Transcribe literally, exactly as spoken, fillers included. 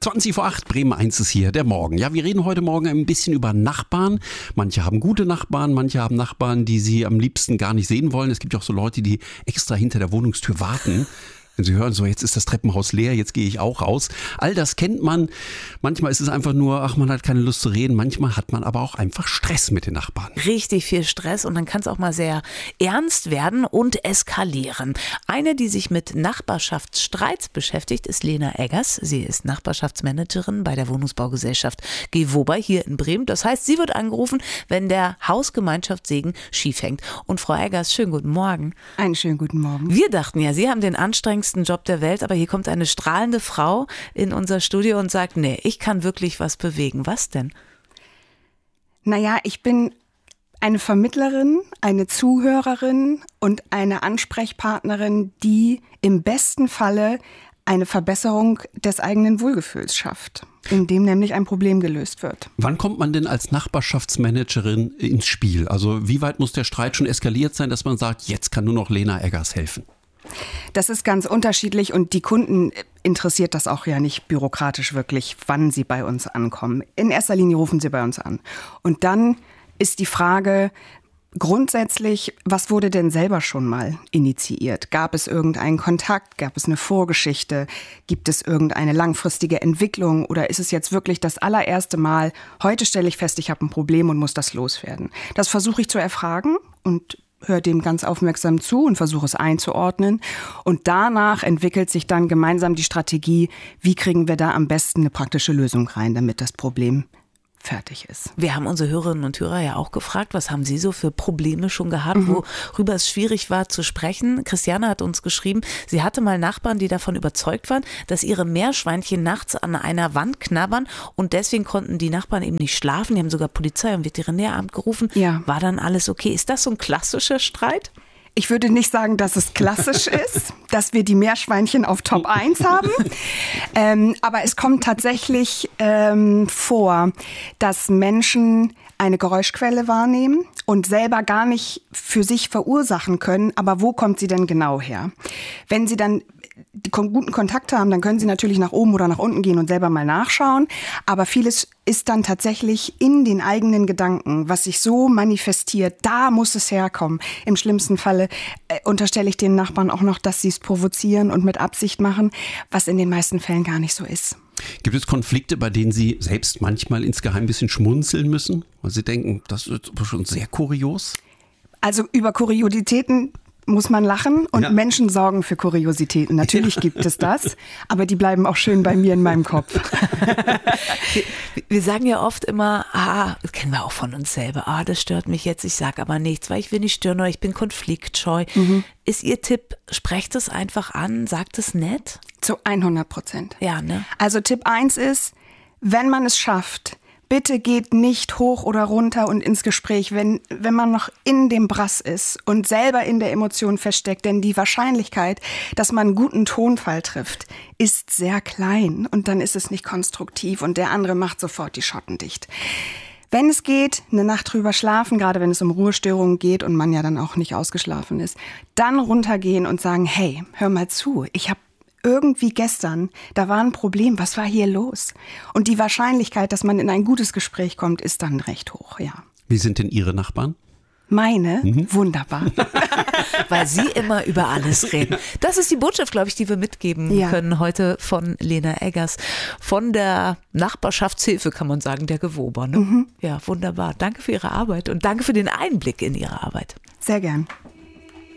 zwanzig vor acht, Bremen eins ist hier, der Morgen. Ja, wir reden heute Morgen ein bisschen über Nachbarn. Manche haben gute Nachbarn, manche haben Nachbarn, die sie am liebsten gar nicht sehen wollen. Es gibt ja auch so Leute, die extra hinter der Wohnungstür warten. Wenn Sie hören, so jetzt ist das Treppenhaus leer, jetzt gehe ich auch raus. All das kennt man. Manchmal ist es einfach nur, ach, man hat keine Lust zu reden. Manchmal hat man aber auch einfach Stress mit den Nachbarn. Richtig viel Stress und dann kann es auch mal sehr ernst werden und eskalieren. Eine, die sich mit Nachbarschaftsstreits beschäftigt, ist Lena Eggers. Sie ist Nachbarschaftsmanagerin bei der Wohnungsbaugesellschaft Gewoba hier in Bremen. Das heißt, sie wird angerufen, wenn der Hausgemeinschaftssegen schief hängt. Und Frau Eggers, schönen guten Morgen. Einen schönen guten Morgen. Wir dachten ja, Sie haben den anstrengenden Job der Welt, aber hier kommt eine strahlende Frau in unser Studio und sagt, nee, ich kann wirklich was bewegen. Was denn? Naja, ich bin eine Vermittlerin, eine Zuhörerin und eine Ansprechpartnerin, die im besten Falle eine Verbesserung des eigenen Wohlgefühls schafft, indem nämlich ein Problem gelöst wird. Wann kommt man denn als Nachbarschaftsmanagerin ins Spiel? Also wie weit muss der Streit schon eskaliert sein, dass man sagt, jetzt kann nur noch Lena Eggers helfen? Das ist ganz unterschiedlich und die Kunden interessiert das auch ja nicht bürokratisch wirklich, wann sie bei uns ankommen. In erster Linie rufen sie bei uns an. Und dann ist die Frage grundsätzlich, was wurde denn selber schon mal initiiert? Gab es irgendeinen Kontakt? Gab es eine Vorgeschichte? Gibt es irgendeine langfristige Entwicklung? Oder ist es jetzt wirklich das allererste Mal, heute stelle ich fest, ich habe ein Problem und muss das loswerden? Das versuche ich zu erfragen und höre dem ganz aufmerksam zu und versuche es einzuordnen. Und danach entwickelt sich dann gemeinsam die Strategie, wie kriegen wir da am besten eine praktische Lösung rein, damit das Problem fertig ist. Wir haben unsere Hörerinnen und Hörer ja auch gefragt, was haben Sie so für Probleme schon gehabt, mhm. worüber es schwierig war zu sprechen. Christiane hat uns geschrieben, sie hatte mal Nachbarn, die davon überzeugt waren, dass ihre Meerschweinchen nachts an einer Wand knabbern und deswegen konnten die Nachbarn eben nicht schlafen. Die haben sogar Polizei und Veterinäramt gerufen. Ja. War dann alles okay? Ist das so ein klassischer Streit? Ich würde nicht sagen, dass es klassisch ist, dass wir die Meerschweinchen auf Top eins haben. Ähm, aber es kommt tatsächlich ähm, vor, dass Menschen eine Geräuschquelle wahrnehmen und selber gar nicht für sich verursachen können. Aber wo kommt sie denn genau her? Wenn sie dann die guten Kontakte haben, dann können sie natürlich nach oben oder nach unten gehen und selber mal nachschauen. Aber vieles ist dann tatsächlich in den eigenen Gedanken, was sich so manifestiert, da muss es herkommen. Im schlimmsten Falle äh, unterstelle ich den Nachbarn auch noch, dass sie es provozieren und mit Absicht machen, was in den meisten Fällen gar nicht so ist. Gibt es Konflikte, bei denen Sie selbst manchmal insgeheim ein bisschen schmunzeln müssen? Weil Sie denken, das ist schon sehr kurios? Also über Kuriositäten muss man lachen und ja. Menschen Menschen sorgen für Kuriositäten. Natürlich ja. gibt es das, aber die bleiben auch schön bei mir in meinem Kopf. wir, wir sagen ja oft immer, ah, das kennen wir auch von uns selber, ah, das stört mich jetzt, ich sage aber nichts, weil ich will nicht stören oder ich bin konfliktscheu. Mhm. Ist Ihr Tipp, sprecht es einfach an, sagt es nett? Zu hundert Prozent. Ja, ne? Also Tipp eins ist, wenn man es schafft, bitte geht nicht hoch oder runter und ins Gespräch, wenn, wenn man noch in dem Brass ist und selber in der Emotion feststeckt. Denn die Wahrscheinlichkeit, dass man einen guten Tonfall trifft, ist sehr klein. Und dann ist es nicht konstruktiv und der andere macht sofort die Schotten dicht. Wenn es geht, eine Nacht drüber schlafen, gerade wenn es um Ruhestörungen geht und man ja dann auch nicht ausgeschlafen ist, dann runtergehen und sagen, hey, hör mal zu, ich habe irgendwie gestern, da war ein Problem, was war hier los? Und die Wahrscheinlichkeit, dass man in ein gutes Gespräch kommt, ist dann recht hoch, ja. Wie sind denn Ihre Nachbarn? Meine? Mhm. Wunderbar. Weil Sie immer über alles reden. Das ist die Botschaft, glaube ich, die wir mitgeben ja. können heute von Lena Eggers. Von der Nachbarschaftshilfe, kann man sagen, der Gewoba. Ne? Mhm. Ja, wunderbar. Danke für Ihre Arbeit und danke für den Einblick in Ihre Arbeit. Sehr gern.